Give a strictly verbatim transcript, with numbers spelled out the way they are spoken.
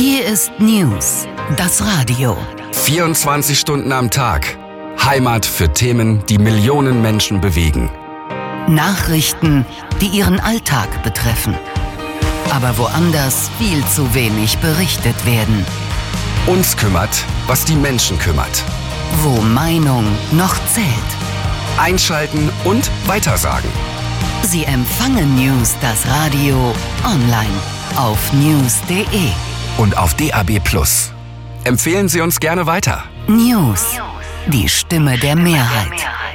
Hier ist News, das Radio. vierundzwanzig Stunden am Tag. Heimat für Themen, die Millionen Menschen bewegen. Nachrichten, die ihren Alltag betreffen. Aber woanders viel zu wenig berichtet werden. Uns kümmert, was die Menschen kümmert. Wo Meinung noch zählt. Einschalten und weitersagen. Sie empfangen News, das Radio, online auf news punkt de. Und auf D A B plus. Empfehlen Sie uns gerne weiter. News, die Stimme der Mehrheit.